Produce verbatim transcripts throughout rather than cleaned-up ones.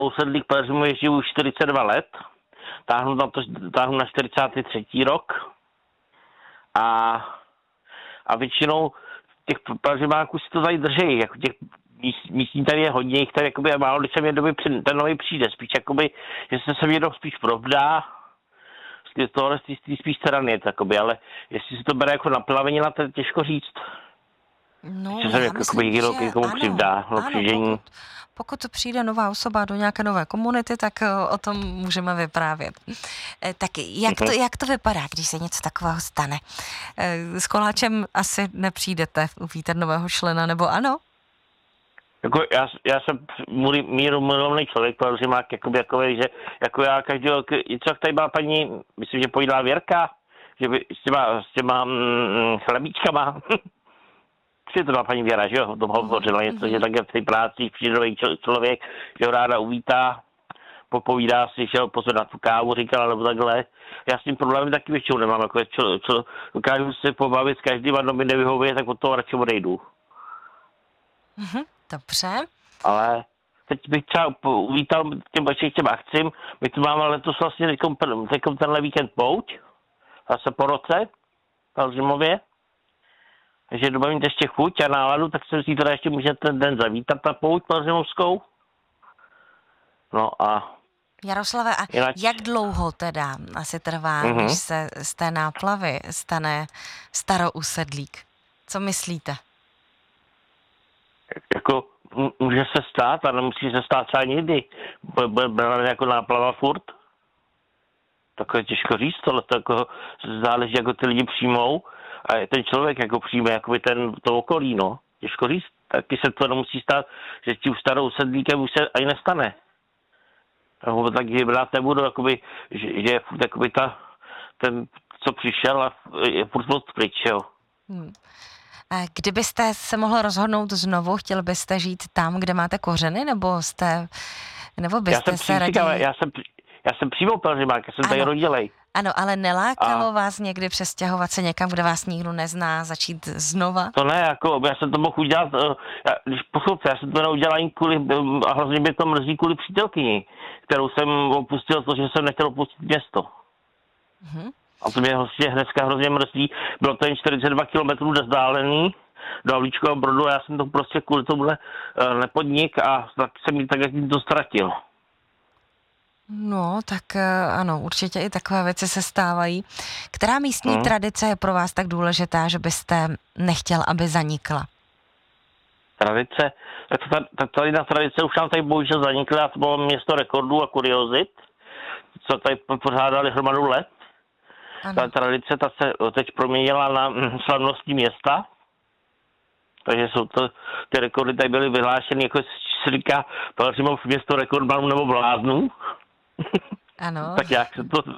Usedlík Pelhřimov žiju už čtyřicet dva let. Táhnu na, to, táhnu na čtyřicátý třetí rok. A, a většinou těch Pelhřimáků si to tady drží. Jako těch míst, místní tady je hodně, jich tady jakoby, málo, když se mě doby ten nový přijde. Spíš jakoby, že se se někdo spíš provdá. Tohle spíš strany, jakoby, ale jestli se to bere jako naplavenina, to je těžko říct. No, že se já myslím, že ano, přivdá, ano, pokud, pokud přijde nová osoba do nějaké nové komunity, tak o tom můžeme vyprávět. Tak jak to, jak to vypadá, když se něco takového stane? S koláčem asi nepřijdete uvítat nového člena, nebo ano? Jako já, já jsem míru milovný člověk, protože má jakoby jakovej, že jako já každého, co tady byla paní, myslím, že pojídla Věrka, že by s těma, s těma mm, chlebíčkama, si to byla paní Věra, že jo, o tom hovořila něco, že také v té práci přijde nový člověk, že ho ráda uvítá, popovídá si, že ho pozor na tu kávu, říkala, nebo takhle. Já s tím problémy taky většinou nemám, jako čo, čo, dokážu se pobavit s každým, a mi nevyhovuje, tak od toho radši odejdu. Mhm. Dobře. Ale teď bych třeba uvítal těm vašich těm akcím. My tu máme letos vlastně teďkom, teďkom tenhle víkend pouť. Zase po roce. V Pelhřimově. Takže dobavím ještě chuť a náladu, tak se si teda ještě můžete ten den zavítat na pouť pelhřimovskou. No a... Jaroslave, a jinak... jak dlouho teda asi trvá, mm-hmm. než se z té náplavy stane starousedlík? Co myslíte? Jako může se stát, ale nemusí se stát třeba nikdy. Bude jako náplava furt. Tak je těžko říct, tohle to jako záleží, jako ty lidi přijmou a ten člověk jako přijme jakoby ten, to okolí, no. Těžko říct. Taky se to nemusí stát, že tím starou sedlíkem už se ani nestane. Tak brát nebudu, jakoby, že, že je furt jakoby ta, ten, co přišel a je furt moc pryč, jo. Hmm. Kdybyste se mohl rozhodnout znovu, chtěl byste žít tam, kde máte kořeny, nebo jste, nebo byste já se raději... Já jsem, já jsem přímo Pelhřimák, já jsem ano. tady rodilej. Ano, ale nelákalo a... vás někdy přestěhovat se někam, kde vás nikdo nezná, začít znova? To ne, jako, já jsem to mohl udělat, já, když poslouchejte, já jsem to neudělal ani kvůli, a hrozně mě to mrzí kvůli přítelkyni, kterou jsem opustil, protože jsem nechtěl opustit město. Mhm. A to mě vlastně hnedka hrozně mrzí. Bylo to jen čtyřicet dva kilometrů vzdálený do Havlíčkova Brodu a já jsem to prostě kvůli tomuhle nepodnik a tak jsem mi tak jak to ztratil. No, tak ano, určitě i takové věci se stávají. Která místní hmm. tradice je pro vás tak důležitá, že byste nechtěl, aby zanikla? Tradice? Tak tady na tradice už nám tady bohužel zanikla, to bylo město rekordů a kuriozit, co tady pořádali hromadu let. Ano. Ta tradice ta se teď proměnila na slavnostní města, takže jsou to, ty rekordy tady byly vyhlášeny, jako se říká Pelhřimov město rekordmanů nebo bláznů. Ano. Tak jak se to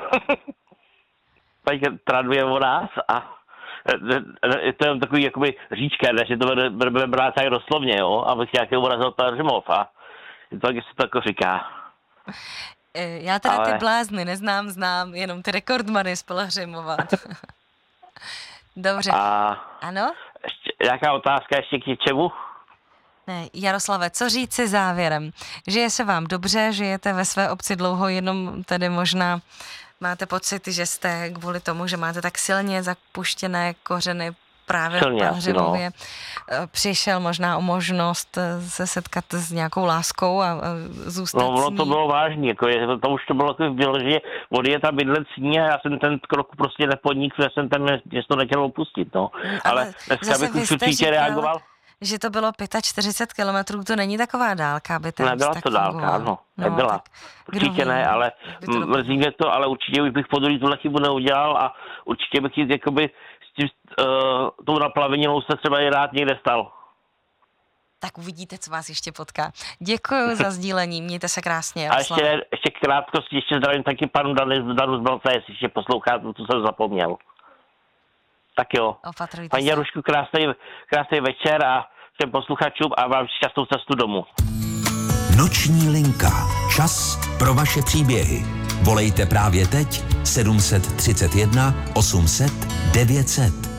tady traduje o nás a je to jen takový jakoby říčka, ne, že to bude brát tak doslovně, jo, abych nějaký urazil Pelhřimov a je to tak, jestli to jako říká. Já teda ale... ty blázny neznám, znám jenom ty rekordmany z Pelhřimova. Dobře. A... Ano? Ještě, jaká otázka ještě k něčemu? Ne, Jaroslave, co říct si závěrem? Žije se vám dobře, žijete ve své obci dlouho, jenom tedy možná máte pocit, že jste kvůli tomu, že máte tak silně zapuštěné kořeny právě v Pelhřimově, no. Přišel možná o možnost se setkat s nějakou láskou a zůstat no, s ní. No, to bylo vážný, jako je, to, to už to bylo jako vyloženě odjet a bydlet s ní a já jsem ten krok prostě nepodnik, protože jsem ten město nechtěl opustit, no. Ale, Ale dneska bych už určitě reagoval. Že to bylo čtyřicet pět kilometrů, to není taková dálka, aby ten nebyla to dálka, ano, no, nebyla. Určitě ne, ale mrzí mě to, ale určitě už bych podruhé tuhle chybu neudělal a určitě bych jít jakoby s tím, uh, tou naplaveninou se třeba i rád někde stal. Tak uvidíte, co vás ještě potká. Děkuji za sdílení, mějte se krásně. A ještě, ještě krátkosti, ještě zdravím taky panu Danu, Danu z Balca, jestli ještě posloucháte, to jsem zapomněl. Tak jo. Opatrujte Paní Jarušku, krásný, krásný večer a všem posluchačům a vám šťastnou cestu domů. Noční linka. Čas pro vaše příběhy. Volejte právě teď sedm set třicet jedna osm set devět set.